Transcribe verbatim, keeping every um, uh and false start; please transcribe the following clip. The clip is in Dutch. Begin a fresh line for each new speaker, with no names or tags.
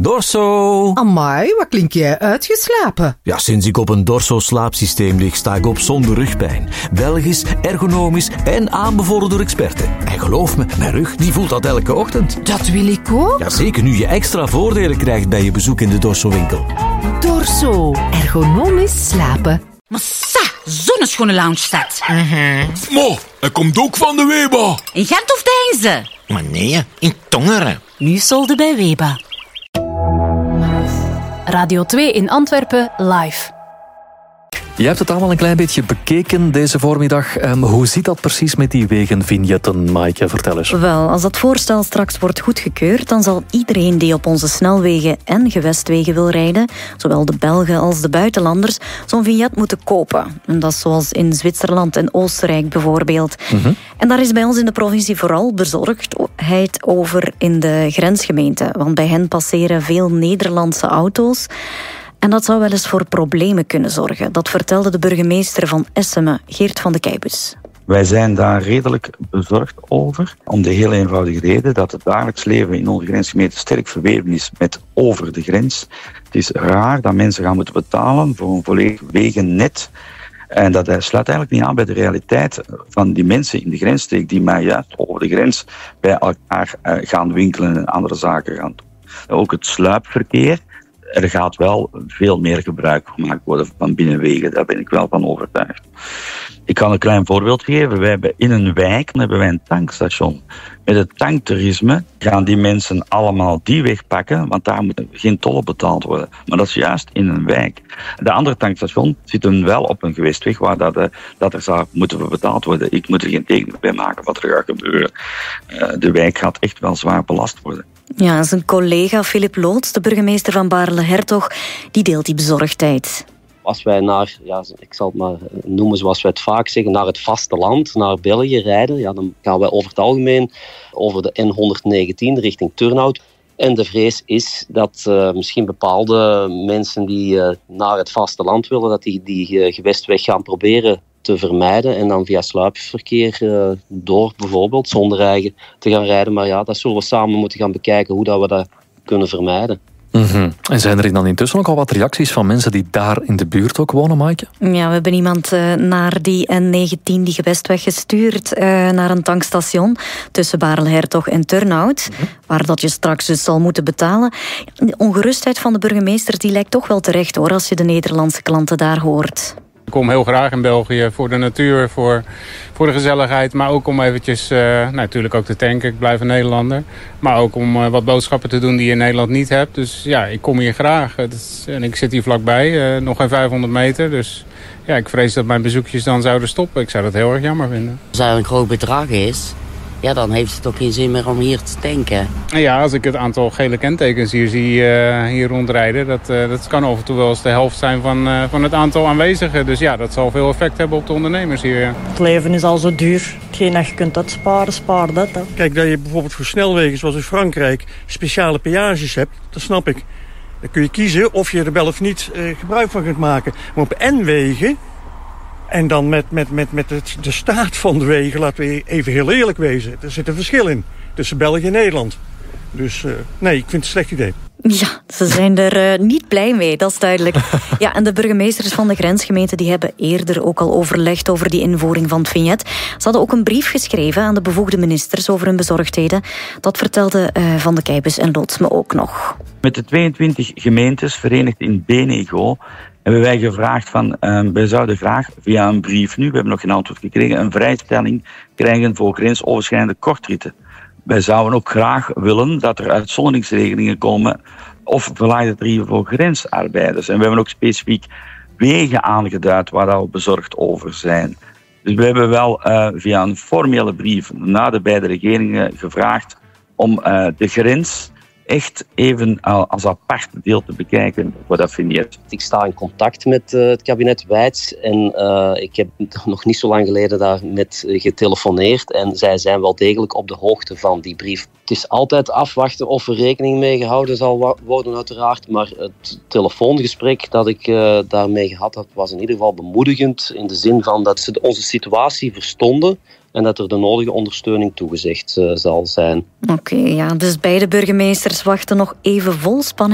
Dorso!
Amai, wat klink jij uitgeslapen?
Ja, sinds ik op een Dorso-slaapsysteem lig, sta ik op zonder rugpijn. Belgisch, ergonomisch en aanbevolen door experten. En geloof me, mijn rug die voelt dat elke ochtend.
Dat wil ik ook.
Ja, zeker nu je extra voordelen krijgt bij je bezoek in de Dorso-winkel.
Dorso, ergonomisch slapen.
Massa, zo'n schone lounge staat.
Mm-hmm. Mo, hij komt ook van de Weba.
In Gent of Deinze?
Maar nee, in Tongeren.
Nu solde bij Weba.
Radio twee in Antwerpen, live.
Je hebt het allemaal een klein beetje bekeken deze voormiddag. Um, hoe zit dat precies met die wegenvignetten, Maaike? Vertel eens.
Wel, als dat voorstel straks wordt goedgekeurd, dan zal iedereen die op onze snelwegen en gewestwegen wil rijden, zowel de Belgen als de buitenlanders, zo'n vignet moeten kopen. En dat is zoals in Zwitserland en Oostenrijk bijvoorbeeld. Mm-hmm. En daar is bij ons in de provincie vooral bezorgdheid over in de grensgemeenten. Want bij hen passeren veel Nederlandse auto's. En dat zou wel eens voor problemen kunnen zorgen. Dat vertelde de burgemeester van Esseme, Geert van de Keibus.
Wij zijn daar redelijk bezorgd over, om de heel eenvoudige reden dat het dagelijks leven in onze grensgemeente sterk verweven is met over de grens. Het is raar dat mensen gaan moeten betalen voor een volledig wegennet. En dat sluit eigenlijk niet aan bij de realiteit van die mensen in de grensstreek die maar juist over de grens bij elkaar gaan winkelen en andere zaken gaan doen. Ook het sluipverkeer. Er gaat wel veel meer gebruik gemaakt worden van binnenwegen. Daar ben ik wel van overtuigd. Ik kan een klein voorbeeld geven. Wij hebben in een wijk hebben wij een tankstation. Met het tanktoerisme gaan die mensen allemaal die weg pakken, want daar moeten geen tollen betaald worden. Maar dat is juist in een wijk. De andere tankstation zitten wel op een gewestweg waar dat, dat er zou moeten betaald worden. Ik moet er geen tekening bij maken wat er gaat gebeuren. De wijk gaat echt wel zwaar belast worden.
Ja, zijn collega Philip Loots, de burgemeester van Baarle-Hertog, die deelt die bezorgdheid.
Als wij naar, ja, ik zal het maar noemen zoals wij het vaak zeggen, naar het vasteland, naar België rijden, ja, dan gaan wij over het algemeen over de N honderdnegentien richting Turnhout. En de vrees is dat uh, misschien bepaalde mensen die uh, naar het vasteland willen, dat die die uh, gewestweg gaan proberen te vermijden en dan via sluipverkeer uh, door bijvoorbeeld zonder eigen te gaan rijden. Maar ja, dat zullen we samen moeten gaan bekijken hoe dat we dat kunnen vermijden.
Mm-hmm. En zijn er dan intussen ook al wat reacties van mensen die daar in de buurt ook wonen, Maaike?
Ja, we hebben iemand uh, naar die N negentien, die gewestweg, gestuurd uh, naar een tankstation tussen Baarle-Hertog en Turnhout, mm-hmm. waar dat je straks dus zal moeten betalen. De ongerustheid van de burgemeester die lijkt toch wel terecht, hoor, als je de Nederlandse klanten daar hoort.
Ik kom heel graag in België voor de natuur, voor, voor de gezelligheid. Maar ook om eventjes, uh, nou, natuurlijk ook te tanken. Ik blijf een Nederlander. Maar ook om uh, wat boodschappen te doen die je in Nederland niet hebt. Dus ja, ik kom hier graag. Het is, en ik zit hier vlakbij, uh, nog geen vijfhonderd meter. Dus ja, ik vrees dat mijn bezoekjes dan zouden stoppen. Ik zou dat heel erg jammer vinden.
Als er een groot bedrag is, ja, dan heeft het ook geen zin meer om hier te tanken.
Ja, als ik het aantal gele kentekens hier zie uh, hier rondrijden, dat, uh, dat kan af en toe wel eens de helft zijn van, uh, van het aantal aanwezigen. Dus ja, dat zal veel effect hebben op de ondernemers hier. Ja.
Het leven is al zo duur. Hetgeen dat je kunt uitsparen, spaar dat. Hè.
Kijk, dat je bijvoorbeeld voor snelwegen zoals in Frankrijk speciale peages hebt, dat snap ik. Dan kun je kiezen of je er wel of niet uh, gebruik van kunt maken. Maar op N-wegen, en dan met, met, met, met het, de staat van de wegen, laten we even heel eerlijk wezen. Er zit een verschil in tussen België en Nederland. Dus uh, nee, ik vind het een slecht idee.
Ja, ze zijn er uh, niet blij mee, dat is duidelijk. Ja, en de burgemeesters van de grensgemeenten die hebben eerder ook al overlegd over die invoering van het vignet. Ze hadden ook een brief geschreven aan de bevoegde ministers over hun bezorgdheden. Dat vertelde uh, Van de Keibus en Loots me ook nog.
Met de tweeëntwintig gemeentes verenigd in Benego hebben wij gevraagd van, uh, wij zouden graag via een brief nu, we hebben nog geen antwoord gekregen, een vrijstelling krijgen voor grensoverschrijdende kortritten. Wij zouden ook graag willen dat er uitzonderingsregelingen komen of verlaagde tarieven voor grensarbeiders. En we hebben ook specifiek wegen aangeduid waar we bezorgd over zijn. Dus we hebben wel uh, via een formele brief naar de beide regeringen gevraagd om uh, de grens echt even als apart deel te bekijken voor dat vignet.
Ik sta in contact met uh, het kabinet Wijts en uh, ik heb nog niet zo lang geleden daar met getelefoneerd en zij zijn wel degelijk op de hoogte van die brief. Het is altijd afwachten of er rekening mee gehouden zal worden uiteraard, maar het telefoongesprek dat ik uh, daarmee gehad had was in ieder geval bemoedigend in de zin van dat ze onze situatie verstonden en dat er de nodige ondersteuning toegezegd uh, zal zijn.
Oké, okay, ja, dus beide burgemeesters wachten nog even vol spanning